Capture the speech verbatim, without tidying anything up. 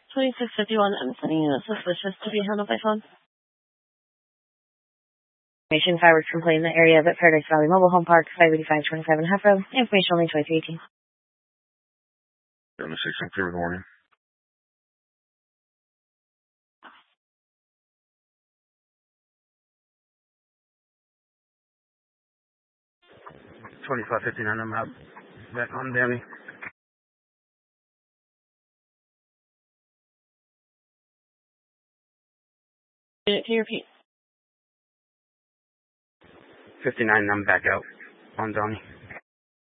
twenty-six fifty-one, I'm sending you a suspicious to be handled by phone. Information fireworks complaint in the area of at Paradise Valley Mobile Home Park, five eighty-five twenty-five and Half Road. Information only twice eighteen. seven six, I'm clear with warning. twenty-five fifty-nine, I'm out. Back on Danny. Can you repeat? fifty-nine, I'm back out on Donnie.